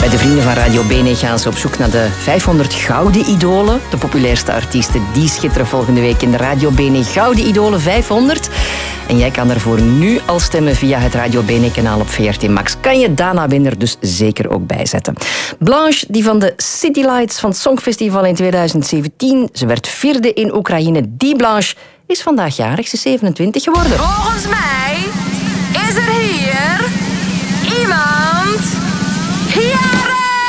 Bij de vrienden van Radio Bene gaan ze op zoek naar de 500 gouden idolen. De populairste artiesten die schitteren volgende week in de Radio Bene Gouden Idolen 500. En jij kan daarvoor nu al stemmen via het Radio Bene-kanaal op VRT Max. Kan je Dana Binder dus zeker ook bijzetten. Blanche, die van de City Lights van het Songfestival in 2017. Ze werd 4e in Oekraïne. Die Blanche is vandaag jarig. Ze is 27 geworden. Volgens mij